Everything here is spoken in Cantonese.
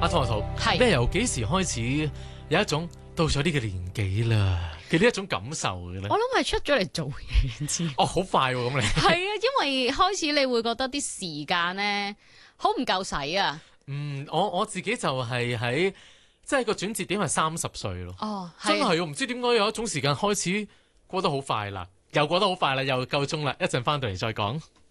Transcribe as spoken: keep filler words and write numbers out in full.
阿湯豪， 係咩由幾時開始有一種到咗呢個年紀啦嘅呢一種感受嘅咧？ 我諗係出咗嚟做嘢先。 哦，好快喎、咁你係啊，因為開始你會覺得啲時間咧好唔夠使啊。 嗯，我我自己就係喺即係個轉折點係三十歲咯。 哦， 真係我唔知點解有一種時間開始過得好快啦，又過得好快啦，又夠鐘啦，一陣翻到嚟再講。